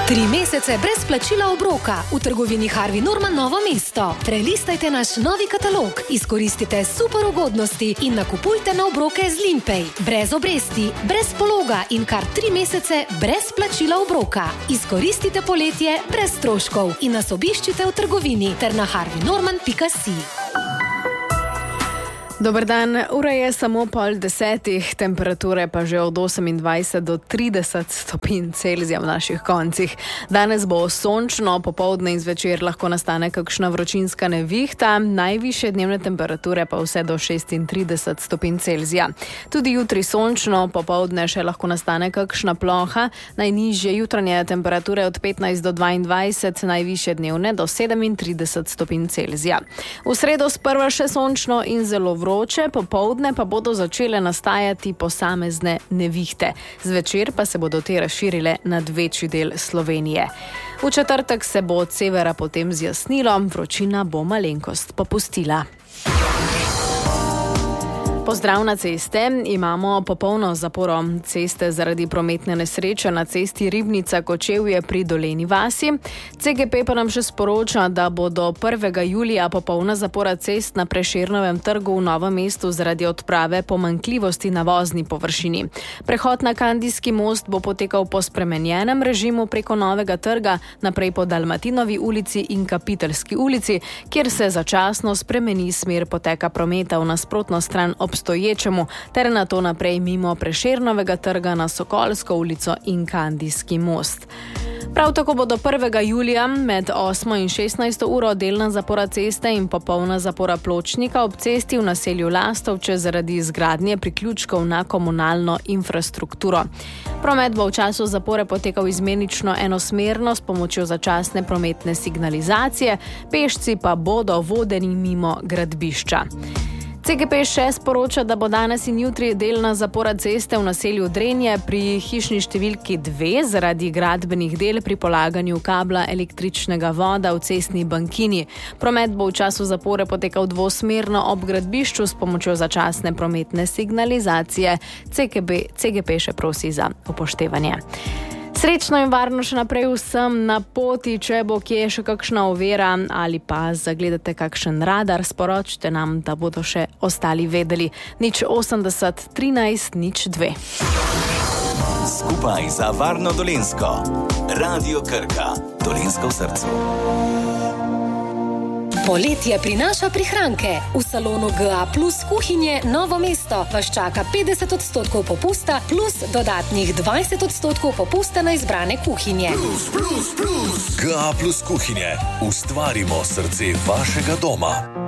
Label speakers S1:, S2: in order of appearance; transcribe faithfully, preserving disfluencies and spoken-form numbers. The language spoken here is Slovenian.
S1: Tri mesece brez plačila obroka v trgovini Harvey Norman Novo mesto. Prelistajte naš novi katalog, izkoristite super ugodnosti in nakupujte na obroke z Limpay. Brez obresti, brez pologa in kar tri mesece brez plačila obroka. Izkoristite poletje brez stroškov in nas obiščite v trgovini ter na harvey norman pika si.
S2: Dober dan, ura je samo pol desetih, temperature pa že od osemindvajset do trideset stopinj Celzija v naših koncih. Danes bo sončno, popoldne in zvečer lahko nastane kakšna vročinska nevihta, najvišje dnevne temperature pa vse do šestintrideset stopinj Celzija. Tudi jutri sončno, popoldne še lahko nastane kakšna ploha, najnižje jutranje temperature od petnajst do dvaindvajset, najvišje dnevne do sedemintrideset stopinj Celzija. V sredo sprva še sončno in zelo vroče. Vroče, popoldne pa bodo začele nastajati posamezne nevihte. Zvečer pa se bodo te razširile nad večji del Slovenije. V četrtek se bo od severa potem zjasnilo, vročina bo malenkost popustila. Pozdrav na ceste, imamo popolno zaporo ceste zaradi prometne nesreče na cesti Ribnica-Kočevje pri Dolenji vasi. C G P pa nam še sporoča, da bo do prvega julija popolna zapora cest na Prešernovem trgu v Novem mestu zaradi odprave pomanjkljivosti na vozni površini. Prehod na Kandijski most bo potekal po spremenjenem režimu preko Novega trga, naprej po Dalmatinovi ulici in Kapiteljski ulici, kjer se začasno spremeni smer poteka prometa v nasprotno stran ob stoječemu, ter na to naprej mimo Prešernovega trga na Sokolsko ulico in Kandijski most. Prav tako bo do prvega julija med osmo in šestnajsto uro delna zapora ceste in popolna zapora pločnika ob cesti v naselju Lastovče zaradi izgradnje priključkov na komunalno infrastrukturo. Promet bo v času zapore potekal izmenično enosmerno s pomočjo začasne prometne signalizacije, pešci pa bodo vodeni mimo gradbišča. C G P še sporoča, da bo danes in jutri delna zapora ceste v naselju Drenje pri hišni številki dve zaradi gradbenih del pri polaganju kabla električnega voda v cestni bankini. Promet bo v času zapore potekal dvosmerno ob gradbišču s pomočjo začasne prometne signalizacije. C G P še prosi za upoštevanje. Srečno in varno še naprej vsem na poti, če bo kje še kakšna ovira ali pa zagledate kakšen radar, sporočite nam, da bodo še ostali vedeli. Nič osemdeset, trinajst, nič dve.
S3: Skupaj za varno Dolenjsko. Radio Krka. Dolenjsko v srcu.
S1: Poletje prinaša prihranke. V salonu G A plus kuhinje Novo mesto vas čaka petdeset odstotkov popusta plus dodatnih dvajset odstotkov popusta na izbrane kuhinje.
S3: Plus, plus, plus. G A plus kuhinje. Ustvarimo srce vašega doma.